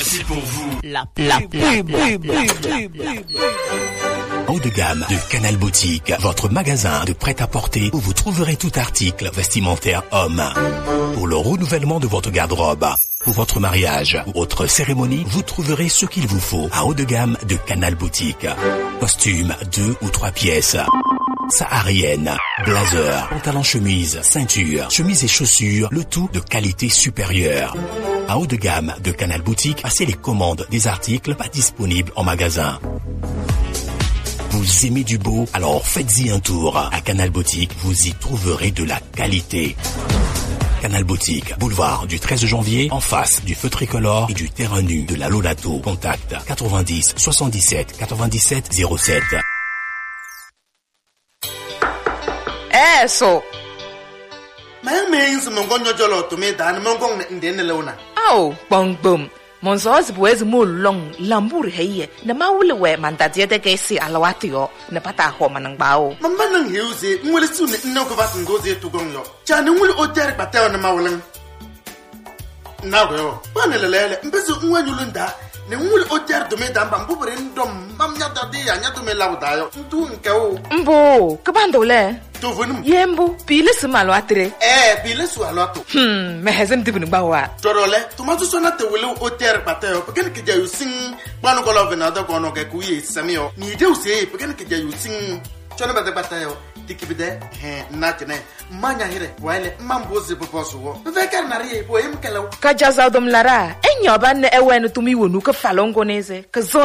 voici pour vous la pub. Haut de gamme de Canal Boutique, votre magasin de prêt-à-porter où vous trouverez tout article vestimentaire homme. Pour le renouvellement de votre garde-robe, pour votre mariage ou autre cérémonie, vous trouverez ce qu'il vous faut à haut de gamme de Canal Boutique. Costumes 2 ou 3 pièces, saharienne, blazer, pantalon chemise, ceinture, chemise et chaussures, le tout de qualité supérieure. À haut de gamme de Canal Boutique, passez les commandes des articles pas disponibles en magasin. Vous aimez du beau? Alors faites-y un tour. À Canal Boutique, vous y trouverez de la qualité. Canal Boutique, boulevard du 13 janvier, en face du feu tricolore et du terrain nu de la Lolato. Contact 90 77 97 07. So. Oh, bong boom. Monzos boys mo long lambur heye na mawule we mandadia de gesi alawatio na pata ho manang bao. Mambanang hiuzi mwele sune nnoko vasin gozi tu gongyo. Chani mwele otere pateo na mawalang. Nago, panelele mbezu mwanyulunda. Ne mwele otere dome damba mbubere ndom mamnya dadi ya nyato me laudayo. Ntu nkeo. Mbo, kabando le. Tovunum. Yembo, pile sumalo atre. Pile su aloto. Mehezem dibunu bawa. Torole, tomato sona te wele otere pateo. Pekene kija yusing. Bano kola venado kono ke kuye samio. Ni de use pekene kija yusing. Chona bade pateo. Tikibide natne. Manya hire wale mambozi poposuwo. Vekar nari po imkelo. Kajaza dom lara. Enyo ban ewen tumi wonu ka falongo neze. Ka